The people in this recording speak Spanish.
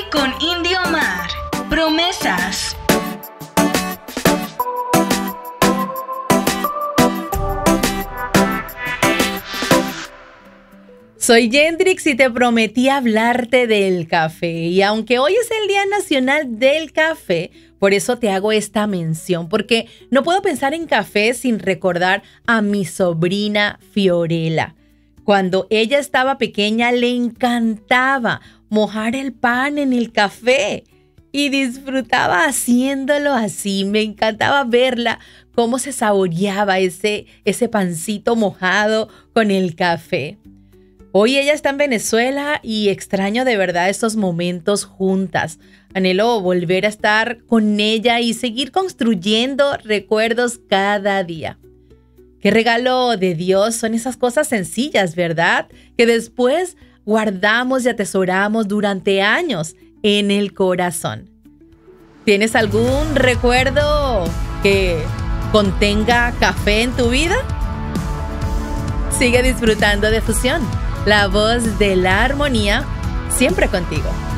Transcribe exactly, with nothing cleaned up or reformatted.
con Indio Mar. Promesas. Soy Yendrix y te prometí hablarte del café. Y aunque hoy es el Día Nacional del Café, por eso te hago esta mención, porque no puedo pensar en café sin recordar a mi sobrina Fiorella. Cuando ella estaba pequeña le encantaba mojar el pan en el café y disfrutaba haciéndolo así. Me encantaba verla cómo se saboreaba ese, ese pancito mojado con el café. Hoy ella está en Venezuela y extraño de verdad estos momentos juntas. Anhelo volver a estar con ella y seguir construyendo recuerdos cada día. Qué regalo de Dios son esas cosas sencillas, ¿verdad? Que después guardamos y atesoramos durante años en el corazón. ¿Tienes algún recuerdo que contenga café en tu vida? Sigue disfrutando de Fusión, la voz de la armonía, siempre contigo.